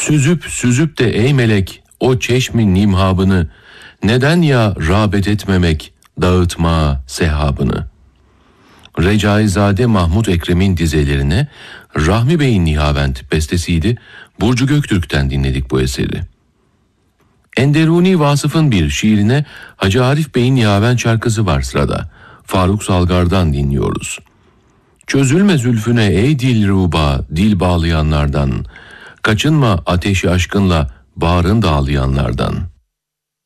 Süzüp süzüp de ey melek o çeşmi nimhabını, neden ya rağbet etmemek dağıtma sehabını? Recaizade Mahmud Ekrem'in dizelerine Rahmi Bey'in Nihavent bestesiydi. Burcu Göktürk'ten dinledik bu eseri. Enderuni Vasıf'ın bir şiirine Hacı Arif Bey'in Nihavent şarkısı var sırada. Faruk Salgar'dan dinliyoruz. Çözülme zülfüne ey dilruba, dil bağlayanlardan. Kaçınma ateşi aşkınla bağrın dağlayanlardan.